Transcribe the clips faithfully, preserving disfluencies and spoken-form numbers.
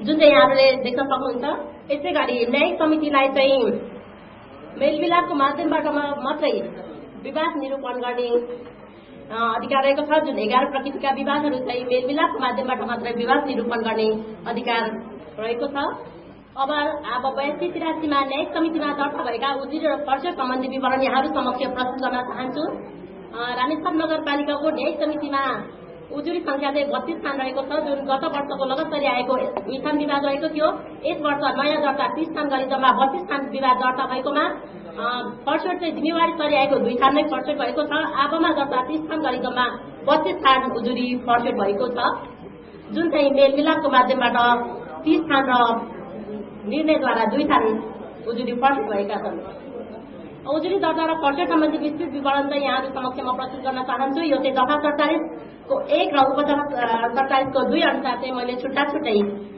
जुन चाहिँ यहाँहरूले देख्न सक्नुहुन्छ। यसै गरी न्यायिक समितिलाई चाहिँ मेलमिलापको माध्यमबाट मात्रै विवाद निरूपण गर्ने अधिकार रहेको छ। जुन एघार प्रकृतिका विवादहरू चाहिँ मेलमिलापको माध्यमबाट मात्रै विवाद निरूपण गर्ने अधिकार रहेको छ। अब अब बयासी तिरासीमा न्यायिक समितिमा दर्ता भएका उजुरी र पर्चर सम्बन्धी विवरण यहाँहरू समक्ष प्रस्तुत गर्न चाहन्छु। रामेछाप नगरपालिकाको न्यायिक समितिमा उजुरी संख्या चाहिँ बत्तीस स्थान रहेको छ। जुन गत वर्षको लगत्तरी आएको दुई स्थान विवाद रहेको थियो, यस वर्ष नयाँ दर्ता तीस स्थान गरी जम्मा बत्तीस स्थान विवाद दर्ता भएकोमा पर्चर चाहिँ जिम्मेवारी सरी आएको दुई स्थान नै पर्चर भएको छ। आबोमा दर्ता तीस स्थान गरी जम्मा बत्तीस स्थान उजुरी पर्चर भएको छ। जुन चाहिँ मेलमिलापको माध्यमबाट तीस स्थान र निर्णयद्वारा दुई स्थान उजुरी पर्चर भएका छन्। उजुरी दर्ता र पर्चर सम्बन्धी विस्तृत विवरण चाहिँ यहाँहरू समक्ष म प्रस्तुत गर्न चाहन्छु। यो चाहिँ दफा सडचालिसको एक र उपदफा सडचालिसको दुई अनुसार चाहिँ मैले छुट्टा छुट्टै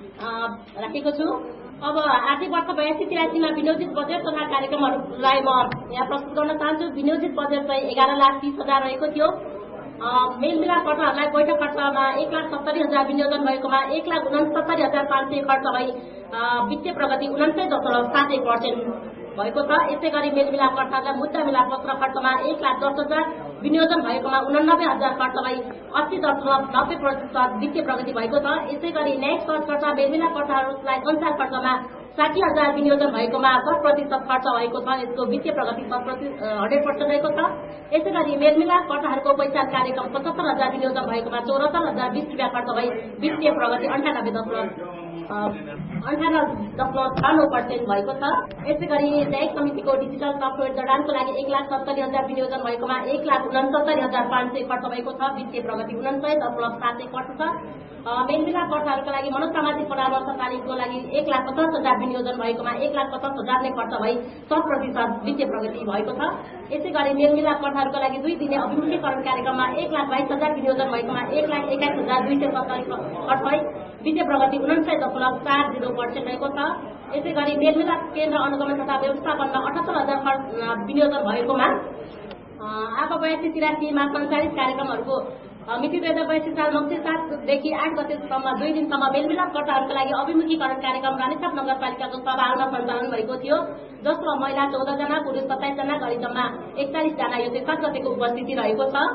राखेको छु। अब आर्थिक वर्ष बयासी तिरासीमा विनियोजित बजेट तथा कार्यक्रमहरूलाई म यहाँ प्रस्तुत गर्न चाहन्छु। विनियोजित बजेट चाहिँ एघार लाख तीस हजार रहेको थियो। मेलमिलाप कर्ताहरूलाई बैठक खर्चमा एक लाख सत्तरी हजार विनियोजन भएकोमा एक लाख उनसत्तरी हजार पाँच सय खर्च भई वित्तीय प्रगति उनान्सय दशमलव सात एक पर्सेन्ट भएको छ। यसै गरी मेलमिलाप कर्ताहरूलाई मुद्दा मिलाप पत्र खर्चमा एक लाख दस हजार विनियोजन भएकोमा उनानब्बे हजार खर्च भई अस्सी दशमलव नब्बे प्रतिशत वित्तीय प्रगति भएको छ। यसै गरी न्यायिक सहजकर्ता मेलमिलाप कर्ताहरूलाई संसार खर्चमा साठी हजार विनियोजन भएकोमा दस प्रतिशत खर्च भएको छ। यसको वित्तीय प्रगति हन्ड्रेड पर्सेन्ट रहेको छ। यसै गरी मेलमिलाप कर्ताहरूको पहिचान कार्यक्रम पचहत्तर हजार विनियोजन भएकोमा चौरात्तर हजार बीस रुपियाँ खर्च भई वित्तीय प्रगति अन्ठानब्बे दशमलव अन्ठानब्बे दशमलव छ नौ पर्सेन्ट भएको छ। यसै गरी न्यायिक समितिको डिजिटल सफ्टवेयर जडानको लागि एक लाख सत्तरी हजार विनियोजन भएकोमा एक लाख उनसत्तरी हजार पाँच सय खर्च भएको छ। वित्तीय प्रगति उनान्सय दशमलव सात एक पर्सेन्ट छ। मेलमिलाप कर्ताहरूका लागि मनोसामाजिक परामर्श तालिमको लागि एक लाख पचास हजार विनियोजन भएकोमा एक लाख पचास हजार नै खर्च भई शत प्रतिशत वित्तीय प्रगति भएको छ। यसै गरी मेलमिलाप कर्ताहरूका लागि दुई दिने अभिमुखीकरण कार्यक्रममा एक लाख बाइस हजार विनियोजन भएकोमा एक लाख एक्काइस हजार दुई सय सत्तरी खर्च भई वित्तीय प्रगति उनान्सय दशमलव चार जिरो पर्सेन्ट रहेको छ। यसै गरी मेलमिलाप केन्द्र अनुगमन तथा व्यवस्थापनमा अठहत्तर हजार विनियोजन भएकोमा अब बयासी तिरासीमा सञ्चालित कार्यक्रमहरूको मिति दुई हजार बयासी साल मङ्सिर सातदेखि आठ गतेसम्म दुई दिनसम्म मेलमिलाप कर्ताहरूका लागि अभिमुखीकरण कार्यक्रम रामेछाप नगरपालिकाको सभाहालमा सञ्चालन भएको थियो, जसमा महिला चौध जना पुरुष सत्ताइस जना गरी जम्मा एकचालिस जना यो चाहिँ सात गतेको उपस्थिति रहेको छ।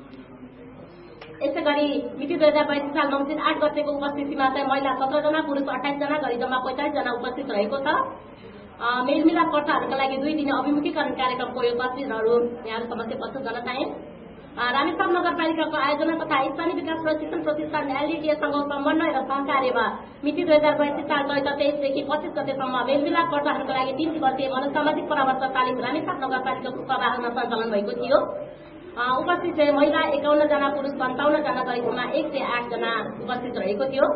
यसै गरी मिति दुई हजार बयासी साल मङ्सिर आठ गतेको उपस्थितिमा चाहिँ महिला सत्र जना पुरुष अठाइस जना गरी जम्मा पैंतालिस जना उपस्थित रहेको छ। मेलमिलाप कर्ताहरूका लागि दुई दिने अभिमुखीकरण कार्यक्रमको यो तस्विरहरू यहाँहरू समक्ष प्रस्तुत गर्न चाहे। रामेछाप नगरपालिकाको आयोजना तथा स्थानीय विकास प्रशिक्षण प्रतिष्ठान एलडीटीएसँग समन्वय र सहकार्यमा मिति दुई हजार बयासी साल चैत तेइसदेखि पच्चीस गतेसम्म मेलमिलाप कर्ताहरूका लागि तीन दिवसीय मनोसामाजिक परामर्श तालिम रामेछाप नगरपालिकाको सभाहालमा सञ्चालन भएको थियो। उपस्थित चाहिँ महिला एकाउन्न जना पुरुष सन्ताउन्न जना गरीबमा एक सय आठ जना उपस्थित रहेको थियो।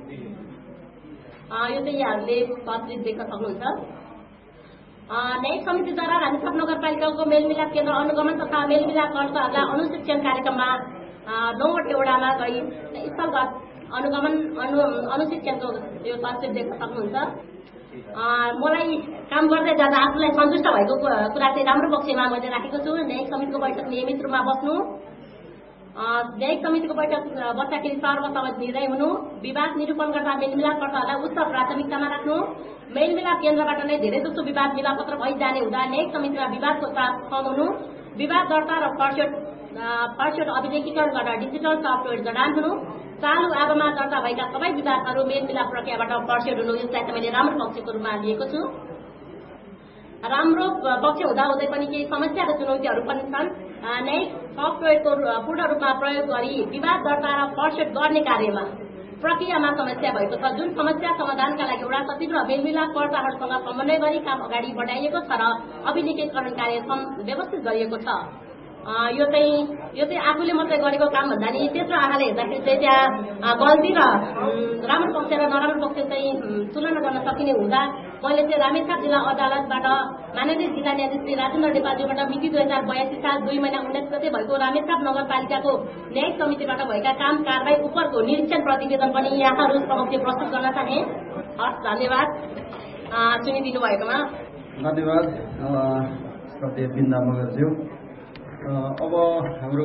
यो चाहिँ यहाँहरूले तस्विर देख्न सक्नुहुन्छ। न्यायिक समितिद्वारा रामेछाप नगरपालिकाको मेलमिलाप केन्द्र अनुगमन तथा मेलमिलाप कर्ताहरूलाई अनुशिक्षण कार्यक्रममा नौवटै वडामा गई स्थलगत अनुगमन अनु अनुशिक्षणको यो तस्विर देख्न सक्नुहुन्छ। मलाई काम गर्दै जाँदा आफूलाई सन्तुष्ट भएको कुरा चाहिँ राम्रो पक्षमा मैले राखेको छु। न्यायिक समितिको बैठक नियमित रूपमा बस्नु, न्यायिक समितिको बैठक बस्दाखेरि सर्वसम्मत निर्णय हुनु, विवाद निरूपण गर्दा मेलमिलाप कर्ताहरूलाई उच्च प्राथमिकतामा राख्नु, मेलमिलाप केन्द्रबाट नै धेरै जसो विवाद मिलापत्र भइजाने हुँदा न्यायिक समितिमा विवादको चाप कम हुनु, विवाद दर्ता र पर्चर पर्चर अभिलेखीकरण गर्दा डिजिटल सफ्टवेयर जडान हुनु, चालु आवामा दर्ता भएका सबै विवादहरू मेलमिलाप प्रक्रियाबाट पर्चर हुनु, यसलाई चाहिँ मैले राम्रो पक्षको रूपमा लिएको छु। राम्रो पक्ष हुँदा हुँदै पनि केही समस्या र चुनौतीहरू पनि छन्। न्यायिक सफ्टवेयरको पूर्ण रूपमा प्रयोग गरी विवाद दर्ता र पर्चर गर्ने कार्यमा प्रक्रियामा समस्या भएको छ। जुन समस्या समाधानका लागि वडा सचिव र मेलमिलाप कर्ताहरूसँग समन्वय गरी काम अगाडि बढाइएको छ र अभिलेखीकरण कार्य व्यवस्थित गरिएको छ। यो चाहिँ यो चाहिँ आफूले मात्रै गरेको काम भन्दा नि तेस्रो आँखाले हेर्दाखेरि चाहिँ त्यहाँ गल्ती र राम्रो पक्ष र नराम्रो पक्ष चाहिँ तुलना गर्न सकिने हुँदा मैले चाहिँ रामेछाप जिल्ला अदालतबाट माननीय जिल्ला न्यायाधीश श्री राजेन्द्र नेपालजीबाट मिति दुई हजार बयासी साल दुई महिना उन्नाइस गते भएको रामेछाप नगरपालिकाको न्यायिक समितिबाट भएका काम कारवाही उपरको निरीक्षण प्रतिवेदन पनि यहाँहरू समक्ष प्रस्तुत गर्न चाहे। हस्, धन्यवाद सुनिदिनु भएकोमा। धन्यवाद श्रद्धेय बिन्दा मगरज्यू। अब हाम्रो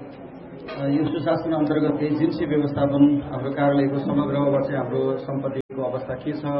यो सुशासन अन्तर्गत एजेन्सी व्यवस्थापन हाम्रो कार्यालयको समग्र चाहिँ हाम्रो सम्पत्तिको व्यवस्थापनको अवस्था के छ,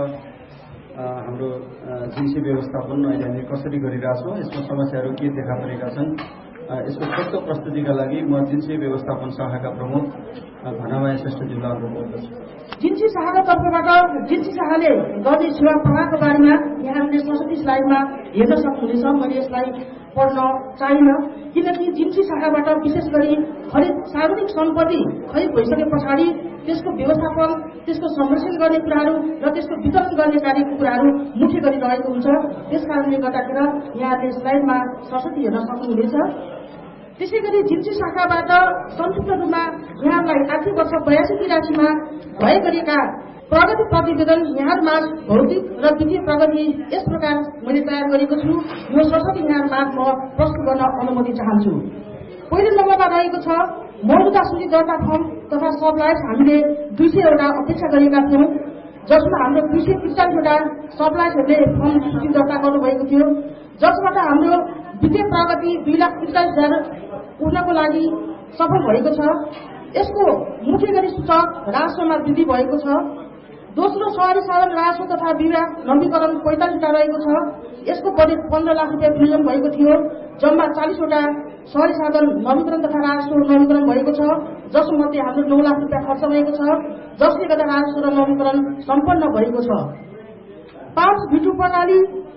हाम्रो जिन्सी व्यवस्थापन अहिले हामी कसरी गरिरहेछौँ, यसको समस्याहरू के देखा परेका छन्, यसको ठोस प्रस्तुतिका लागि म जिन्सी व्यवस्थापन शाखाका प्रमुख भनामाया श्रेष्ठज्यूलाई अनुरोध गर्दछु। जिन्सी शाखाका तर्फबाट जिन्सी शाखाले गर्ने सेवा प्रवाहको बारेमा यहाँहरूले सरस्वती स्लाइडमा हेर्न सक्नुहुनेछ। मैले यसलाई पढ्न चाहिन, किनकि जिन्सी शाखाबाट विशेष गरी खरिद सार्वजनिक सम्पत्ति खरिद भइसके पछाडि त्यसको व्यवस्थापन, त्यसको संरक्षण गर्ने कुराहरू र त्यसको वितरण गर्ने कार्यको कुराहरू मुख्य गरिरहेको हुन्छ। त्यस कारणले गर्दाखेरि यहाँहरूले स्लाइडमा सरस्वती हेर्न सक्नुहुनेछ। त्यसै गरी जिन्सी शाखाबाट संयुक्त रूपमा यहाँलाई आर्थिक वर्ष बयासी तिरासीमा भए गरेका प्रगति प्रतिवेदन यहाँहरूमाझ भौतिक र वित्तीय प्रगति यस प्रकार मैले तयार गरेको छु। यो सरस्वती यहाँहरूमाझ म प्रस्तुत गर्न अनुमति चाहन्छु। पहिलो नम्बरमा रहेको छ मौजूदा सूची दर्ता फर्म तथा सप्लायर्स। हामीले दुई सयवटा अपेक्षा गरेका थियौँ, जसमा हाम्रो दुई सय त्रिचालिसवटा सप्लायर्सहरूले फर्म सूची दर्ता गर्नुभएको थियो, जसबाट हाम्रो वित्तीय प्रगति दुई लाख त्रिचालिस हजार उठ्नको लागि सफल भएको छ। यसको मुख्य गरी सूचक राजस्वमा वृद्धि भएको छ। दोस्रो शहरी साधन राजस्व तथा विवाह नवीकरण पैंतालिसवटा रहेको छ। यसको बजेट पन्ध्र लाख रुपियाँ विनियोजन भएको थियो। जम्मा चालिसवटा शहरी साधन नवीकरण तथा राजस्व नवीकरण भएको छ, जसमध्ये हाम्रो नौ लाख रुपियाँ खर्च भएको छ, जसले गर्दा राजस्व र नवीकरण सम्पन्न भएको छ। पाँच भिटु प्रणाली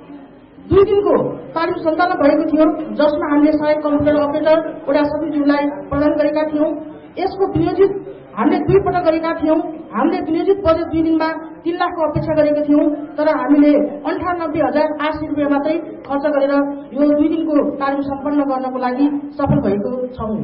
दुई दिनको तालिम सञ्चालन भएको थियो, जसमा हामीले सहायक कम्प्युटर अपरेटर वडा सचिवज्यूलाई प्रदान गरेका थियौँ। यसको विनियोजित हामीले दुई पटक गरेका थियौँ। हामीले विनियोजित बजेट दुई दिनमा तीन लाखको अपेक्षा गरेका थियौँ, तर हामीले अन्ठानब्बे हजार आठ सय रुपियाँ मात्रै खर्च गरेर यो दुई दिनको तालिम सम्पन्न गर्नको लागि सफल भएको छौँ,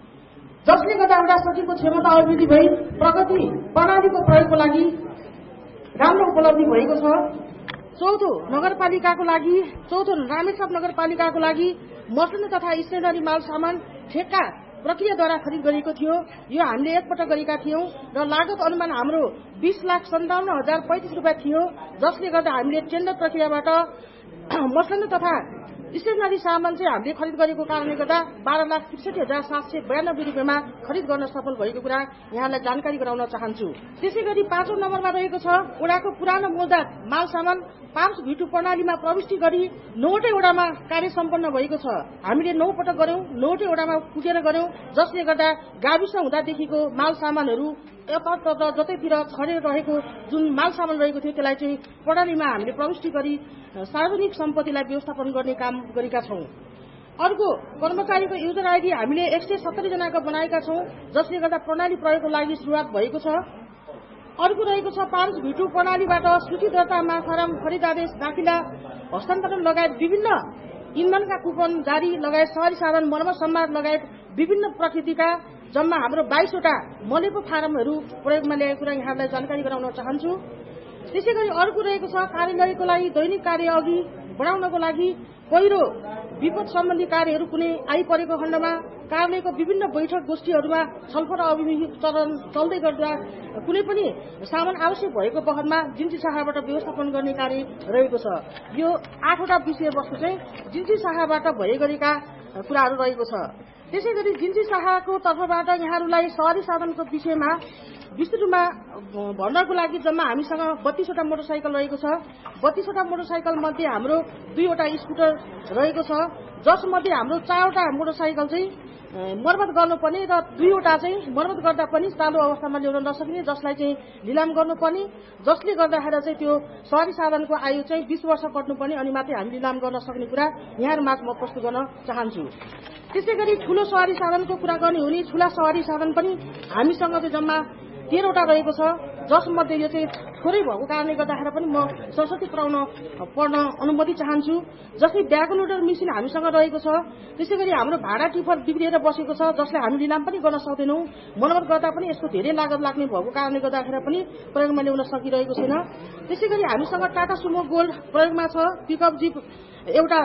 जसले गर्दा एउटा सचिवको क्षमता अभिवृद्धि भई प्रगति प्रणालीको प्रयोगको लागि राम्रो उपलब्धि भएको छ। चौथो नगरपालिकाको लागि चौथो रामेछाप नगरपालिकाको लागि मसलिन तथा स्टेसनरी माल सामान ठेक्का प्रक्रियाद्वारा खरिद गरिएको थियो। यो हामीले एकपटक गरेका थियौँ र लागत अनुमान हाम्रो बीस लाख सन्ताउन्न हजार पैंतिस रुपियाँ थियो, जसले गर्दा हामीले टेन्डर प्रक्रियाबाट मसलिन तथा स्टेसनरी सामान चाहिँ हामीले खरिद गरेको कारणले गर्दा बाह्र लाख त्रिसठी हजार सात सय बयानब्बे रुपियाँमा खरिद गर्न सफल भएको कुरा यहाँलाई जानकारी गराउन चाहन्छु। त्यसै गरी पाँचौं नम्बरमा रहेको छ वडाको पुरानो मौजात माल सामान पाँच भिटु प्रणालीमा प्रविष्टि गरी नौवटै वडामा कार्य सम्पन्न भएको छ। हामीले नौ पटक गर्यौं, नौवटै वडामा पुगेर गर्यौं, जसले गर्दा गाविस हुँदादेखिको माल सामानहरू यतातता जतैतिर छरेर रहेको जुन माल सामान रहेको थियो त्यसलाई चाहिँ प्रणालीमा हामीले प्रविष्टि गरी सार्वजनिक सम्पत्तिलाई व्यवस्थापन गर्ने काम गरेका छौं। अर्को कर्मचारीको युजर आइडी हामीले एक सय सत्तरी जनाको बनाएका छौं, जसले गर्दा प्रणाली प्रयोगको लागि सुरुवात भएको छ। अर्को रहेको छ पाँच भिटु प्रणालीबाट सूची दर्ता माफारम खरिदादेश दाखिला हस्तान्तरण लगायत विभिन्न इन्धनका कुपन जारी लगायत शहरी साधन मर्मत सम्वाद लगायत विभिन्न प्रकृतिका जम्मा हाम्रो बाइसवटा मलेपो फारमहरू प्रयोगमा ल्याएको कुरा यहाँलाई जानकारी गराउन चाहन्छु। त्यसै गरी अर्को रहेको छ कार्यालयको लागि दैनिक कार्य अघि बढाउनको लागि पहिरो विपद सम्बन्धी कार्यहरू कुनै आइपरेको खण्डमा कार्यालयको विभिन्न बैठक गोष्ठीहरूमा छलफल अभिमुखीकरण चल्दै गर्दा कुनै पनि सामान आवश्यक भएको पहलमा जिन्सी शाखाबाट व्यवस्थापन गर्ने कार्य रहेको छ। यो आठवटा विषयवस्तु चाहिँ जिन्सी शाखाबाट भए गरेका कुराहरू रहेको छ। त्यसै गरी जिन्सी शाखाको तर्फबाट यहाँहरूलाई शहरी साधनको विषयमा विस्तृत रूपमा भर्नको लागि जम्मा हामीसँग बत्तीसवटा मोटरसाइकल रहेको छ। बत्तीसवटा मोटरसाइकल मध्ये हाम्रो दुईवटा स्कुटर रहेको छ, जसमध्ये हाम्रो चारवटा मोटरसाइकल चाहिँ मर्मत गर्नुपर्ने र दुईवटा चाहिँ मर्मत गर्दा पनि चालु अवस्थामा ल्याउन नसक्ने, जसलाई चाहिँ निलाम गर्नुपर्ने, जसले गर्दाखेरि चाहिँ त्यो शहरी साधनको आयु चाहिँ बीस वर्ष कट्नुपर्ने अनि मात्रै हामी निलाम गर्न सक्ने कुरा यहाँहरूमाझ म प्रस्तुत गर्न चाहन्छु। त्यसै गरी ठूलो शहरी साधनको कुरा गर्ने हो भने ठूला शहरी साधन पनि हामीसँग चाहिँ जम्मा तेह्रवटा रहेको छ, जसमध्ये यो चाहिँ थोरै भएको कारणले गर्दाखेरि पनि म सरस्वती पढाउन पढ्न अनुमति चाहन्छु। जस्तै ब्यागन लोडर मेसिन हामीसँग रहेको छ। त्यसै गरी हाम्रो भाडा टिपर बिग्रिएर बसेको छ, जसलाई हामी निलाम पनि गर्न सक्दैनौँ। मर्मत गर्दा पनि यसको धेरै लागत लाग्ने भएको कारणले गर्दाखेरि पनि प्रयोगमा ल्याउन सकिरहेको छैन। त्यसै गरी हामीसँग टाटा सुमो गोल्ड प्रयोगमा छ, पिकअप जिप एउटा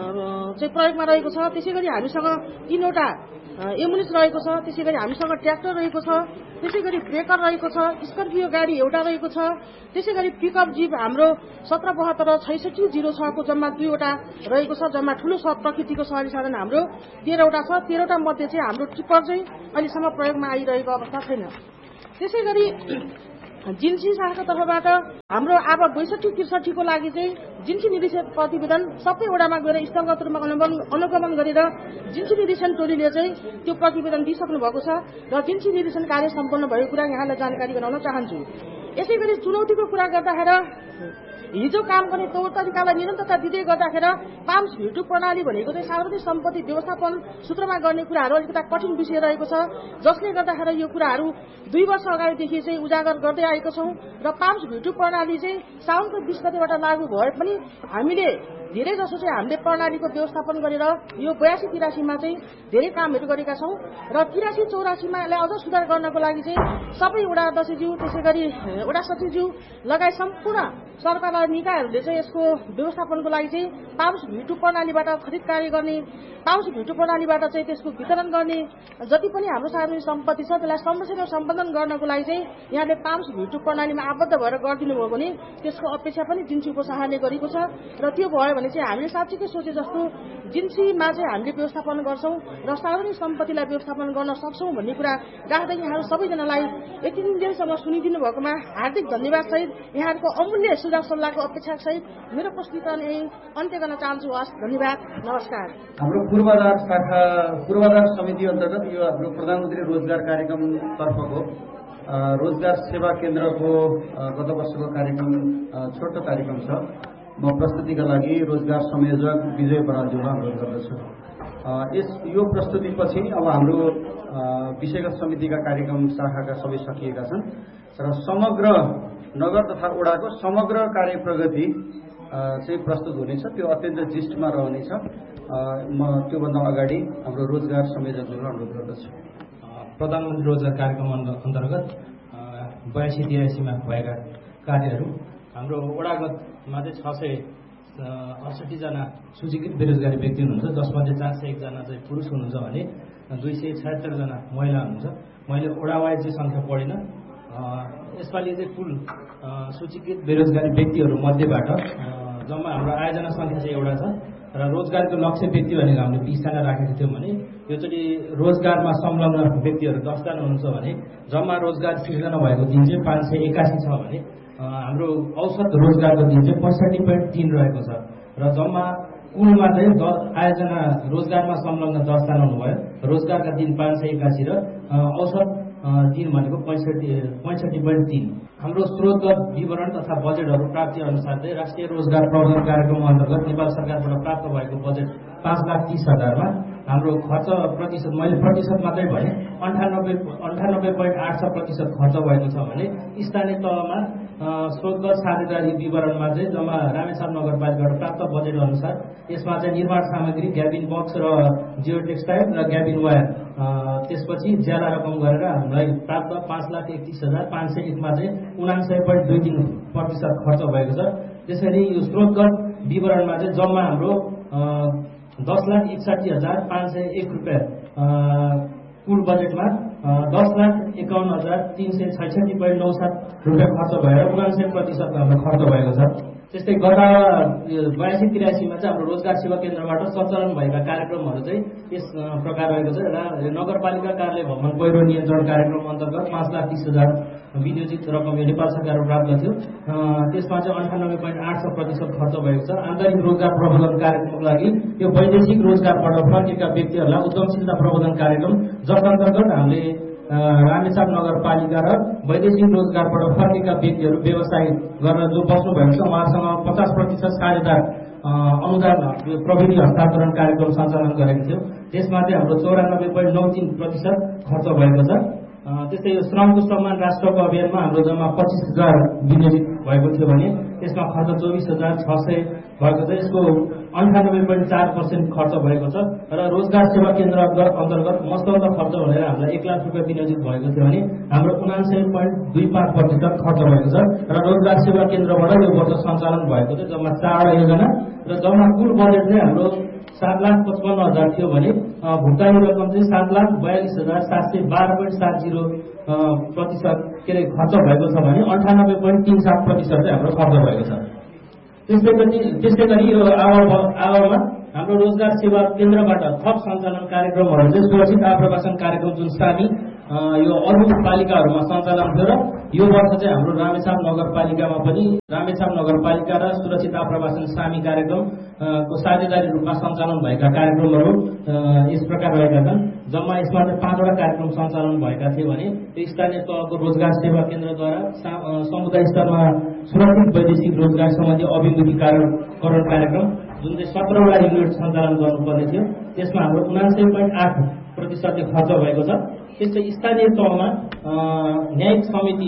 चाहिँ प्रयोगमा रहेको छ। त्यसै गरी हामीसँग तीनवटा एम्बुलेन्स रहेको छ। त्यसै गरी हामीसँग ट्र्याक्टर रहेको छ। त्यसै गरी ब्रेकर रहेको छ। स्कर्पियो गाडी एउटा रहेको छ। त्यसै गरी पिकअप जिप हाम्रो सत्र बहत्तर छैसठी जिरो छको जम्मा दुईवटा रहेको छ। जम्मा ठूलो प्रकृतिको शहरी साधन हाम्रो तेह्रवटा छ। तेह्रवटा मध्ये चाहिँ हाम्रो टिप्पर चाहिँ अहिलेसम्म प्रयोगमा आइरहेको अवस्था छैन। त्यसै गरी जिन्सी शाखाको तर्फबाट हाम्रो अब बैसठी त्रिसठीको लागि चाहिँ जिन्सी निर्देशन प्रतिवेदन सबै वडामा गएर स्थलगत रूपमा अनुगमन गरेर जिन्सी निर्देशन टोलीले चाहिँ त्यो प्रतिवेदन दिइसक्नु भएको छ र जिन्सी निर्देशन कार्य सम्पन्न भएको कुरा यहाँलाई जानकारी गराउन चाहन्छु। यसै गरी चुनौतीको कुरा गर्दाखेरि हिजो काम गर्ने तौर तरिकालाई निरन्तरता दिँदै गर्दाखेरि पाम्स भिटु प्रणाली भनेको चाहिँ सार्वजनिक सम्पत्ति व्यवस्थापन सूत्रमा गर्ने कुराहरू अलिकति कठिन विषय रहेको छ, जसले गर्दाखेरि यो कुराहरू दुई वर्ष अगाडिदेखि चाहिँ उजागर गर्दै आएको छौं र पाम्स भिटु प्रणाली चाहिँ साउनको बीस गतेबाट लागू भए पनि हामीले धेरै जसो चाहिँ हामीले प्रणालीको व्यवस्थापन गरेर यो बयासी तिरासीमा चाहिँ धेरै कामहरू गरेका छौं र तिरासी चौरासीमा यसलाई अझ सुधार गर्नको लागि चाहिँ सबै वडा अध्यक्षज्यू त्यसै गरी वडा सचिवज्यू लगायत सम्पूर्ण सरकारलाई निकायहरूले चाहिँ यसको व्यवस्थापनको लागि चाहिँ पाम्स भिटु प्रणालीबाट खरिद कार्य गर्ने, पाम्स भिटु प्रणालीबाट चाहिँ त्यसको वितरण गर्ने, जति पनि हाम्रो सार्वजनिक सम्पत्ति छ त्यसलाई संरक्षण र सम्पादन गर्नको लागि चाहिँ यहाँले पाम्स भिटु प्रणालीमा आबद्ध भएर गरिदिनु भयो भने त्यसको अपेक्षा पनि जिन्सी उपशाखाले गरेको छ र त्यो भयो भने चाहिँ हामीले साँच्चीकै सोचे जस्तो जिन्सीमा चाहिँ हामीले व्यवस्थापन गर्छौं र सार्वजनिक सम्पत्तिलाई व्यवस्थापन गर्न सक्छौं भन्ने कुरा राख्दै यहाँहरू सबैजनालाई यति दिनसम्म सुनिदिनु भएकोमा हार्दिक धन्यवाद सहित यहाँहरूको अमूल्य सुझाव सल्लाहको अपेक्षा सहित मेरो प्रस्तुतिकरण यही अन्त्य गर्न चाहन्छु। हस्, धन्यवाद, नमस्कार। हाम्रो पूर्वाधार शाखा पूर्वाधार समिति अन्तर्गत यो हाम्रो प्रधानमन्त्री रोजगार कार्यक्रम तर्फको रोजगार सेवा केन्द्रको गत वर्षको कार्यक्रम छोटो कार्यक्रम छ। म प्रस्तुतिका लागि रोजगार संयोजक विजय बरालज्यूलाई अनुरोध गर्दछु। यस यो प्रस्तुतिपछि अब हाम्रो विषयगत समितिका कार्यक्रम शाखाका सबै सकिएका छन् र समग्र नगर तथा वडाको समग्र कार्य प्रगति चाहिँ प्रस्तुत हुनेछ। त्यो अत्यन्त जिस्टमा रहनेछ। म त्योभन्दा अगाडि हाम्रो रोजगार संयोजकहरूलाई अनुरोध गर्दछु। प्रधानमन्त्री रोजगार कार्यक्रम अन्तर्गत बयासी तिरासीमा भएका कार्यहरू हाम्रो वडागतमा चाहिँ छ सय अडसठीजना सूचीकृत बेरोजगारी व्यक्ति हुनुहुन्छ, जसमध्ये चार सय एकजना चाहिँ पुरुष हुनुहुन्छ भने दुई सय छयत्तरजना महिला हुनुहुन्छ। मैले वडावाइज चाहिँ सङ्ख्या पढिनँ। यसपालि चाहिँ कुल सूचीकृत बेरोजगारी व्यक्तिहरू मध्येबाट जम्मा हाम्रो आयोजना सङ्ख्या चाहिँ एउटा छ र रोजगारको लक्ष्य व्यक्ति भनेको हामीले बिसजना राखेको थियौँ भने योचोटि रोजगारमा संलग्न व्यक्तिहरू दसजना हुनुहुन्छ भने जम्मा रोजगार सिर्जना भएको दिन चाहिँ पाँच सय एकासी छ भने हाम्रो औसत रोजगारको दिन चाहिँ पैँसठी पोइन्ट तीन रहेको छ र जम्मा कुलमा चाहिँ आयोजना रोजगारमा संलग्न दसजना हुनुभयो। रोजगारका दिन पाँच सय एकासी र औसत दिन भनेको पैँसठी पैँसठी पोइन्ट तीन। हाम्रो स्रोतगत विवरण तथा बजेटहरू प्राप्ति अनुसार चाहिँ राष्ट्रिय रोजगार प्रबन्धन कार्यक्रम अन्तर्गत नेपाल सरकारबाट प्राप्त भएको बजेट पाँच लाख तीस हजारमा हाम्रो खर्च प्रतिशत मैले प्रतिशत मात्रै भने अन्ठानब्बे अन्ठानब्बे पोइन्ट आठ छ प्रतिशत खर्च भएको छ भने स्थानीय तहमा स्रोतगत साझेदारी विवरणमा चाहिँ जम्मा रामेछाप नगरपालिकाबाट प्राप्त बजेट अनुसार यसमा चाहिँ निर्माण सामग्री ग्याबिन बक्स र जियो टेक्सटाइल र ग्याबिन वायर त्यसपछि ज्याला रकम गरेर हामीलाई प्राप्त पाँच लाख एकतिस हजार पाँच सय एकमा चाहिँ उनासय पोइन्ट दुई तिन प्रतिशत खर्च भएको छ। त्यसरी यो स्रोतगत विवरणमा चाहिँ जम्मा हाम्रो दस लाख एकसाठी हजार पाँच सय एक रुपियाँ कुल बजेटमा दस लाख एकाउन्न हजार तीन सय छैसठी पोइन्ट नौ सात रुपियाँ खर्च भएर उनासय प्रतिशत हाम्रो खर्च भएको छ। त्यस्तै गत बयासी तिरासीमा चाहिँ हाम्रो रोजगार सेवा केन्द्रबाट सञ्चालन भएका कार्यक्रमहरू चाहिँ यस प्रकार रहेको छ। नगरपालिका कार्यालय भवन पहिरो नियन्त्रण कार्यक्रम अन्तर्गत पाँच लाख तीस हजार विनियोजित रकम यो नेपाल सरकारबाट प्राप्त थियो। त्यसमा चाहिँ अन्ठानब्बे पोइन्ट आठ छ प्रतिशत खर्च भएको छ। आन्तरिक रोजगार प्रबन्धन कार्यक्रमको लागि यो वैदेशिक रोजगारबाट फर्केका व्यक्तिहरूलाई उद्यमशीलता प्रबन्धन कार्यक्रम जस अन्तर्गत हामीले रामेछाप नगरपालिका र वैदेशिक रोजगारबाट फर्केका व्यक्तिहरू व्यवसाय गर्न जो बस्नु भएको छ उहाँसँग पचास प्रतिशत साझेदार अनुदान प्रविधि हस्तान्तरण कार्यक्रम सञ्चालन गरेको थियो। त्यसमा चाहिँ हाम्रो चौरानब्बे पोइन्ट नौ तीन प्रतिशत खर्च भएको छ। त्यस्तै यो श्रमको सम्मान राष्ट्रको अभियानमा हाम्रो जम्मा पच्चिस हजार विनियोजित भएको थियो भने त्यसमा खर्च चौबिस हजार छ सय भएको छ। यसको अन्ठानब्बे पोइन्ट चार पर्सेन्ट खर्च भएको छ र रोजगार सेवा केन्द्र अन्तर्गत मस्तौदा खर्च भनेर हामीलाई एक लाख रुपियाँ विनियोजित भएको थियो भने हाम्रो उनासय पोइन्ट दुई पाँच प्रतिशत खर्च भएको छ र रोजगार सेवा केन्द्रबाट यो वर्ष सञ्चालन भएको थियो जम्मा चारवटा योजना र जम्मा कुल बजेट चाहिँ हाम्रो सात लाख पचपन्न हजार थियो भने भुक्तानी रकम चाहिँ सात लाख बयालिस हजार सात सय बाह्र पोइन्ट सात जिरो प्रतिशत के अरे खर्च भएको छ भने अन्ठानब्बे पोइन्ट तीन सात प्रतिशत चाहिँ हाम्रो खर्च भएको छ। त्यस्तै गरी त्यस्तै गरी यो आवरमा हाम्रो रोजगार सेवा केन्द्रबाट थप सञ्चालन कार्यक्रमहरू चाहिँ सुरक्षित आप्रवासन कार्यक्रम जुन सामी यो अरू पालिकाहरूमा सञ्चालन थियो र यो वर्ष चाहिँ हाम्रो रामेछाप नगरपालिकामा पनि रामेछाप नगरपालिका र सुरक्षित आप्रवासन सामी कार्यक्रम को साझेदारी रूपमा सञ्चालन भएका कार्यक्रमहरू यस प्रकार रहेका छन्। जम्मा यसमा चाहिँ पाँचवटा कार्यक्रम सञ्चालन भएका थिए भने यो स्थानीय तहको रोजगार सेवा केन्द्रद्वारा समुदाय स्तरमा सुरक्षित वैदेशिक रोजगार सम्बन्धी अभिमुखीकरण कार्यक्रम जुन चाहिँ सत्रवटा युनिट सञ्चालन गर्नुपर्ने थियो त्यसमा हाम्रो उनासय पोइन्ट आठ प्रतिशतले खर्च भएको छ। त्यस्तै स्थानीय तहमा न्यायिक समिति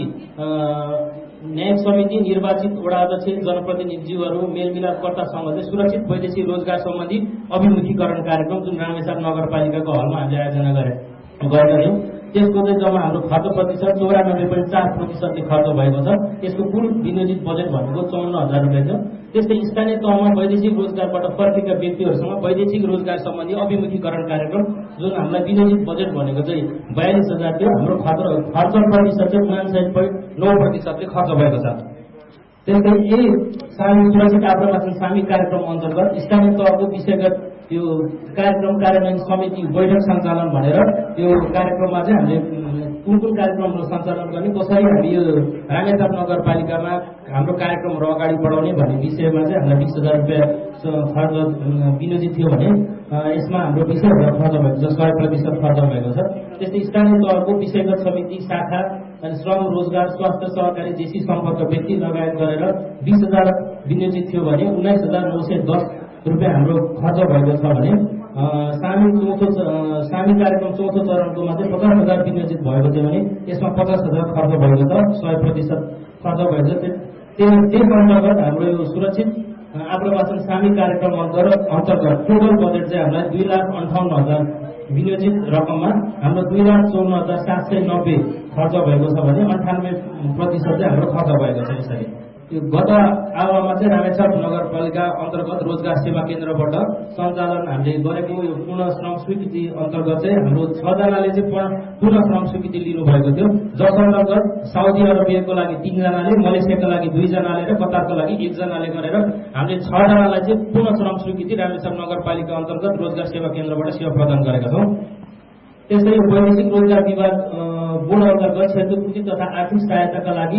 न्यायिक समिति निर्वाचित वडा अध्यक्ष जनप्रतिनिधिज्यूहरू मेलमिलापकर्तासँग चाहिँ सुरक्षित वैदेशिक रोजगार सम्बन्धी अभिमुखीकरण कार्यक्रम जुन रामेछाप नगरपालिकाको हलमा हामीले आयोजना गरे गरेका थियौँ त्यसको चाहिँ जम्मा हाम्रो खर्च प्रतिशत चौरानब्बे पोइन्ट चार प्रतिशतले खर्च भएको छ। यसको कुल विनियोजित बजेट भनेको चौन्न हजार रुपियाँ थियो। त्यस्तै स्थानीय तहमा वैदेशिक रोजगारबाट फर्केका व्यक्तिहरूसँग वैदेशिक रोजगार सम्बन्धी अभिमुखीकरण कार्यक्रम जुन हामीलाई विनियोजित बजेट भनेको चाहिँ बयालिस हजार थियो, हाम्रो खर्च खर्च प्रतिशत चाहिँ उनासठ पोइन्ट नौ प्रतिशतले खर्च भएको छ। त्यस्तै यही सामी सुरक्षित आप्रवासन सामी कार्यक्रम अन्तर्गत स्थानीय तहको विषयगत यो कार्यक्रम कार्यान्वयन समिति बैठक सञ्चालन भनेर यो कार्यक्रममा चाहिँ हामीले कुन कुन कार्यक्रमहरू सञ्चालन गर्ने, कसरी हामी यो रामेछाप नगरपालिकामा हाम्रो कार्यक्रमहरू अगाडि बढाउने भन्ने विषयमा चाहिँ हामीलाई बिस हजार रुपियाँ खर्च विनियोजित थियो भने यसमा हाम्रो बिस हजार खर्च भएको छ, सय प्रतिशत खर्च भएको छ। त्यस्तै स्थानीय तहको विषयगत समिति शाखा अनि श्रम रोजगार स्वास्थ्य सहकारी जेसी सम्पर्क व्यक्ति लगायत गरेर बिस हजार विनियोजित थियो भने उन्नाइस हजार नौ सय दस रुपियाँ हाम्रो खर्च भएको छ भने सामी चौथो सामी कार्यक्रम चौथो चरणकोमा चाहिँ पचास हजार विनियोजित भएको थियो भने यसमा पचास हजार खर्च भएको छ, सय प्रतिशत खर्च भएको छ। त्यस अन्तर्गत हाम्रो यो सुरक्षित आप्रवासन सामी कार्यक्रम अन्तर्गत अन्तर्गत टोटल बजेट चाहिँ हामीलाई दुई लाख अन्ठाउन्न हजार विनियोजित रकममा हाम्रो दुई लाख चौन्न हजार सात सय नब्बे खर्च भएको छ भने अन्ठानब्बे प्रतिशत चाहिँ हाम्रो खर्च भएको छ। यसरी यो गत आवामा चाहिँ रामेछाप नगरपालिका अन्तर्गत रोजगार सेवा केन्द्रबाट सञ्चालन हामीले गरेको यो पूर्ण श्रम स्वीकृति अन्तर्गत चाहिँ हाम्रो छजनाले चाहिँ पूर्ण श्रम स्वीकृति लिनुभएको थियो, जस अन्तर्गत साउदी अरबियाको लागि तीनजनाले, मलेसियाको लागि दुईजनाले र कतारको लागि एकजनाले गरेर हामीले छजनालाई चाहिँ पूर्ण श्रम स्वीकृति रामेछाप नगरपालिका अन्तर्गत रोजगार सेवा केन्द्रबाट सेवा प्रदान गरेका छौँ। त्यस्तै वैदेशिक रोजगार विभाग बोर्ड अन्तर्गत क्षेत्रपूर्ति तथा आर्थिक सहायताका लागि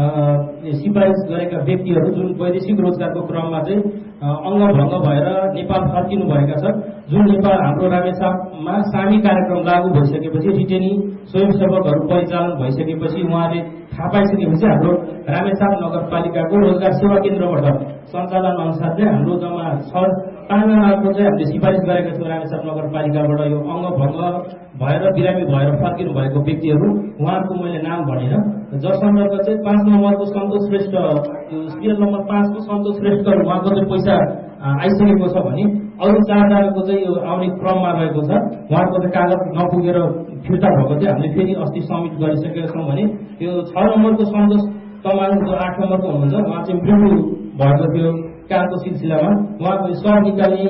सिफारिस गरेका व्यक्तिहरू जुन वैदेशिक रोजगारको क्रममा चाहिँ अङ्गभङ्ग भएर नेपाल फर्किनु भएका छन्, जुन नेपाल हाम्रो रामेछापमा सामी कार्यक्रम लागू भइसकेपछि रिटेनी स्वयंसेवकहरू परिचालन भइसकेपछि उहाँले थाहा पाइसकेपछि हाम्रो रामेछाप नगरपालिकाको रोजगार सेवा केन्द्रबाट सञ्चालन अनुसार चाहिँ हाम्रो जम्मा छ पाँचजनाको चाहिँ हामीले सिफारिस गरेका छौँ रामेछाप नगरपालिकाबाट यो अङ्गभङ्ग भएर बिरामी भएर फर्किनु भएको व्यक्तिहरू उहाँहरूको मैले नाम भनेर जस अन्तर्गत चाहिँ पाँच नम्बरको सन्तोष श्रेष्ठ सिरियल नम्बर पाँचको सन्तोष श्रेष्ठ उहाँको चाहिँ पैसा आइसकेको छ भने अरू चारजनाको चाहिँ यो आउने क्रममा रहेको छ, उहाँको चाहिँ कागज नपुगेर फिर्ता भएको चाहिँ हामीले फेरि अस्ति सब्मिट गरिसकेका छौँ भने यो छ नम्बरको सन्तोष तमाङ जो आठ नम्बरको हुनुहुन्छ उहाँ चाहिँ मृत्यु भएको थियो कामको सिलसिलामा, उहाँको सर निकाल्ने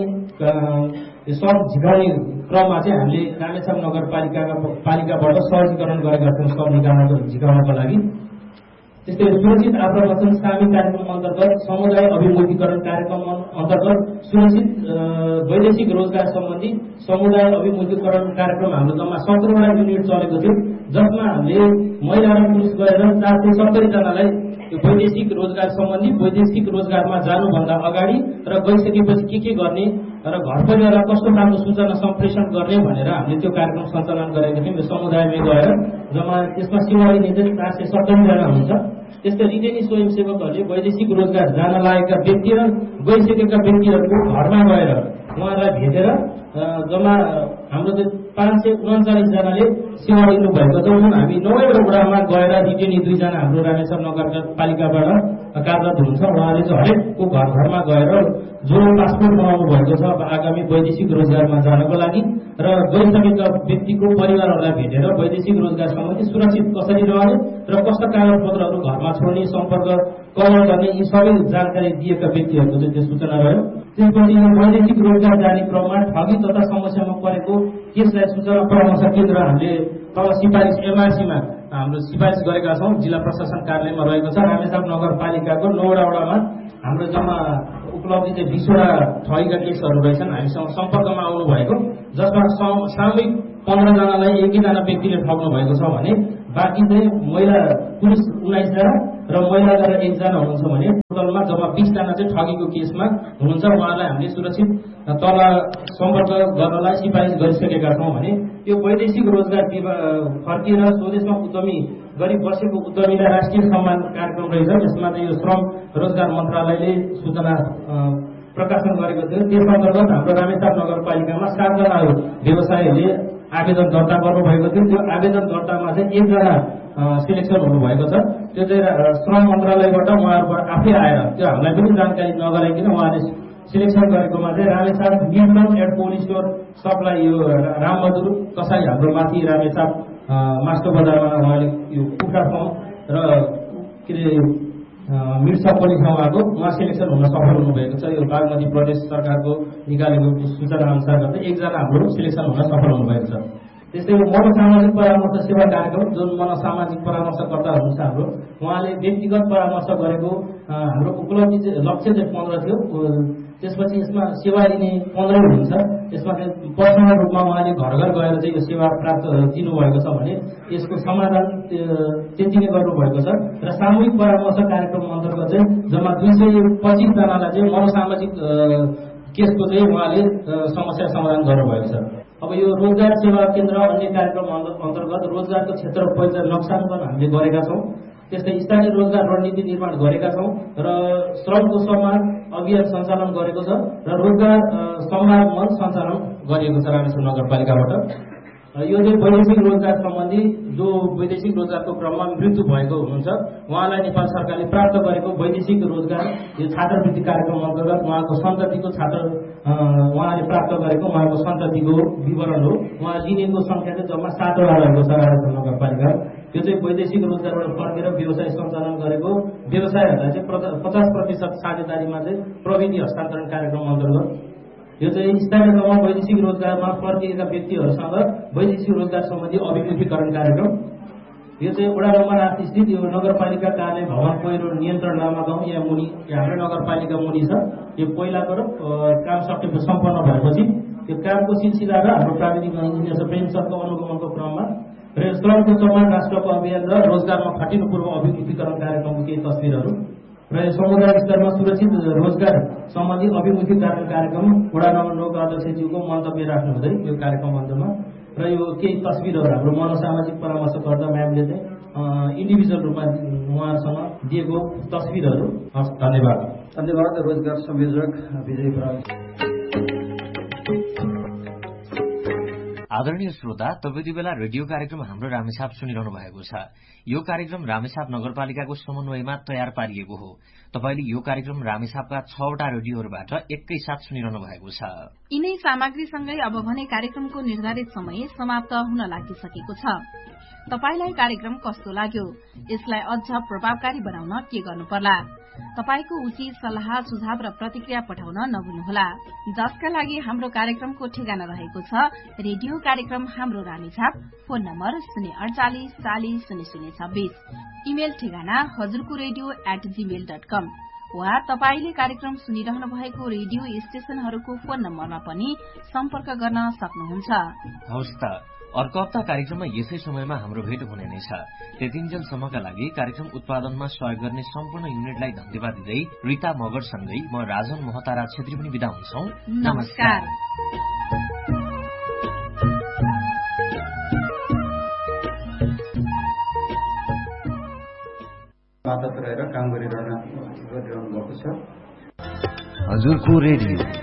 सर झिकाउने क्रममा चाहिँ हामीले रामेछाप नगरपालिकाका पालिकाबाट सहजीकरण गरेका छौँ सर निकाल्नको झिकाउनको लागि। त्यस्तै सुरक्षित आप्रवासन सामी कार्यक्रम अन्तर्गत समुदाय अभिमुखीकरण कार्यक्रम अन्तर्गत सुरक्षित वैदेशिक रोजगार सम्बन्धी समुदाय अभिमुखीकरण कार्यक्रम हाम्रो जम्मा सत्रवटा युनिट चलेको थियो, जसमा हामीले महिला र पुरुष गरेर चार सय सत्तरीजनालाई वैदेशिक रोजगार सम्बन्धी वैदेशिक रोजगारमा जानुभन्दा अगाडि र गइसकेपछि के के गर्ने र घर परिवारलाई कस्तो खालको सूचना सम्प्रेषण गर्ने भनेर हामीले त्यो कार्यक्रम सञ्चालन गरेका थियौँ। यो समुदायमै गएर जम्मा त्यसमा सिंहवारी चाहिँ चार सय सत्तरीजना हुन्छ। त्यस्तै रिटेनी स्वयंसेवकहरूले वैदेशिक रोजगार जान लागेका व्यक्ति र गइसकेका व्यक्तिहरूको घरमा गएर उहाँहरूलाई भेटेर जम्मा हाम्रो चाहिँ पाँच सय उन्चालिसजनाले सेवा लिनु भएको छ। जुन हामी नौवटा वडामा गएर रिटेनी दुईजना हाम्रो रामेछाप नगरपालिकाबाट कार्यरत हुनुहुन्छ, उहाँले चाहिँ हरेकको घर घरमा गएर जो पासपोर्ट बनाउनु भएको छ आगामी वैदेशिक रोजगारमा जानको लागि र गइसकेका व्यक्तिको परिवारहरूलाई भेटेर वैदेशिक रोजगार सम्बन्धी सुरक्षित कसरी रहने र कस्ता कागजपत्रहरू घरमा छोड्ने, सम्पर्क कभर गर्ने, यी सबै जानकारी दिएका व्यक्तिहरूको चाहिँ त्यो सूचना रह्यो। त्यसपछि वैदेशिक रोजगार जाने क्रममा ठगी तथा समस्यामा परेको केसलाई सूचना परामर्श केन्द्र हामीले तल सिफारिस एमआरसीमा हाम्रो सिफारिस गरेका छौँ, जिल्ला प्रशासन कार्यालयमा रहेको छ। रामेछाप नगरपालिकाको नौवटा वडामा हाम्रो जम्मा उपलब्धि चाहिँ बिसवटा ठगीका केसहरू रहेछन् हामीसँग सम्पर्कमा आउनु भएको, जसमा सामूहिक पन्ध्रजनालाई एकैजना व्यक्तिले ठग्नु भएको छ भने बाँकी चाहिँ महिला पुरुष उन्नाइसजना र महिला गरेर एकजना हुनुहुन्छ भने टोटलमा जम्मा बिसजना चाहिँ ठगीको केसमा हुनुहुन्छ। उहाँहरूलाई हामीले सुरक्षित तल सम्पर्क गर्नलाई सिफारिस गरिसकेका छौँ भने यो वैदेशिक रोजगार फर्किएर स्वदेशमा उद्यमी गरी बसेको उद्यमीलाई राष्ट्रिय सम्मान कार्यक्रम रहेछ। यसमा चाहिँ यो श्रम रोजगार मन्त्रालयले सूचना प्रकाशन गरेको थियो। त्यस अन्तर्गत हाम्रो रामेछाप नगरपालिकामा सातजना व्यवसायीहरूले आवेदन दर्ता गर्नुभएको थियो। त्यो आवेदन दर्तामा चाहिँ एकजना सिलेक्सन हुनुभएको छ। त्यो चाहिँ श्रम मन्त्रालयबाट उहाँहरूबाट आफै आएर त्यो हामीलाई पनि जानकारी नगराइकन उहाँले सिलेक्सन गरेकोमा चाहिँ रामेछाप मिडलम एड पोलिस्टोर सप्लाई यो रामबहादुर कसाई हाम्रो माथि रामेछाप मास्टर बजारमा उहाँले यो कुखुरा फर्म र के अरे मिर्सा पोलिस उहाँको उहाँ सिलेक्सन हुन सफल हुनुभएको छ। यो बागमती प्रदेश सरकारको निकालेको सूचना अनुसार गर्दा एकजना हाम्रो सिलेक्सन हुन सफल हुनुभएको छ। त्यस्तै मनोसामाजिक परामर्श सेवा कार्यक्रम जुन मनोसामाजिक परामर्शकर्ता हुनुहुन्छ हाम्रो उहाँले व्यक्तिगत परामर्श गरेको हाम्रो उपलब्धि चाहिँ लक्ष्य चाहिँ पन्ध्र थियो। त्यसपछि यसमा सेवा लिने पन्ध्रै हुन्छ। यसमा चाहिँ पर्सनल रूपमा उहाँले घर घर गएर चाहिँ यो सेवा प्राप्त दिनुभएको छ भने यसको समाधान त्यति नै गर्नुभएको छ। र सामूहिक परामर्श कार्यक्रम अन्तर्गत चाहिँ जम्मा दुई सय पच्चिसजनालाई चाहिँ मनोसामाजिक केसको चाहिँ उहाँले समस्या समाधान गर्नुभएको छ। अब यो रोजगार सेवा केन्द्र अन्य कार्यक्रम अन्तर्गत रोजगारको क्षेत्र पहिचान नक्साङ्कन हामीले गरेका छौँ। त्यस्तै स्थानीय रोजगार रणनीति निर्माण गरेका छौँ र श्रमको सम्मान अभियान सञ्चालन गरेको छ र रोजगार सम्मान मञ्च सञ्चालन गरिएको छ रामेछाप नगरपालिकाबाट। यो चाहिँ वैदेशिक रोजगार सम्बन्धी जो वैदेशिक रोजगारको क्रममा मृत्यु भएको हुनुहुन्छ उहाँलाई नेपाल सरकारले प्राप्त गरेको वैदेशिक रोजगार यो छात्रवृत्ति कार्यक्रम अन्तर्गत उहाँको सन्ततिको छात्र उहाँले प्राप्त गरेको उहाँको सन्ततिको विवरण हो। उहाँ लिनेको सङ्ख्या चाहिँ जम्मा सातवटा रहेको छ रामेछाप नगरपालिका। यो चाहिँ वैदेशिक रोजगारबाट फर्केर व्यवसाय सञ्चालन गरेको व्यवसायहरूलाई चाहिँ पचास प्रतिशत साझेदारीमा चाहिँ प्रविधि हस्तान्तरण कार्यक्रम अन्तर्गत यो चाहिँ स्थानीय तहमा वैदेशिक रोजगारमा फर्किएका व्यक्तिहरूसँग वैदेशिक रोजगार सम्बन्धी अभिमुखीकरण कार्यक्रम। यो चाहिँ वडा नम्बर आठ स्थित यो नगरपालिका कार्यालय भवन पहिरो नियन्त्रण लामा गाउँ यहाँ मुनि हाम्रो नगरपालिका मुनि छ। यो पहिलाको काम सके सम्पन्न भएपछि त्यो कामको सिलसिला र हाम्रो प्राविधिक इन्जिनियर प्रेम सरको अनुगमनको क्रममा र श्रमको सम्मान राष्ट्रको अभियान र रोजगारमा खटिनु पूर्व अभिमुखीकरण कार्यक्रमको केही तस्विरहरू र समुदाय स्तरमा सुरक्षित रोजगार सम्बन्धी अभिमुखीकरण कार्यक्रम वडा नम्बर नौका अध्यक्षज्यूको मन्तव्य राख्नु हुँदै यो कार्यक्रम अन्तमा र यो केही तस्विरहरू हाम्रो मनोसामाजिक परामर्शकर्ता म्यामले चाहिँ इन्डिभिजुअल रूपमा उहाँहरूसँग दिएको तस्विरहरू। हस्, धन्यवाद। धन्यवाद रोजगार संयोजक विजय बराल। आदरणीय श्रोता, तपाईँ बेला रेडियो कार्यक्रम हाम्रो रामेछाप सुनिरहनु भएको छ। यो कार्यक्रम रामेछाप नगरपालिकाको समन्वयमा तयार पारिएको हो। तपाईले यो कार्यक्रम रामेछापका छवटा रेडियोहरूबाट एकैसाथ सुनिरहनु भएको छ। यिनै सामग्रीसँगै अब भने कार्यक्रमको निर्धारित समय समाप्त हुन लागिसकेको छ। तपाईलाई कार्यक्रम कस्तो लाग्यो? यसलाई अझ प्रभावकारी बनाउन के गर्नु पर्ला? तपाईको उचित सल्लाह सुझाव र प्रतिक्रिया पठाउन नभुल्नुहोला। जसका लागि हाम्रो कार्यक्रमको ठेगाना रहेको छ रेडियो कार्यक्रम हाम्रो रामेछाप, फोन नम्बर शून्य अडचालिस चालिस शून्य शून्य छब्बीस, इमेल ठेगाना हजुरको रेडियो एट जीमेल डट कम वा तपाईले कार्यक्रम सुनिरहनु भएको रेडियो स्टेशनहरूको फोन नम्बरमा पनि सम्पर्क गर्न सक्नुहुन्छ। हवस् त, अर्को हप्ता कार्यक्रममा यसै समयमा हाम्रो भेट हुने नै छ। त्यतिन्जेलसम्मका लागि कार्यक्रम उत्पादनमा सहयोग गर्ने सम्पूर्ण युनिटलाई धन्यवाद दिँदै रिता मगरसँगै म राजन मोहतारा छेत्री पनि बिदा हुन्छौं। नमस्कार। मातहत रहेर काम गरिरहनु भएको छ। हजुरको रेडियो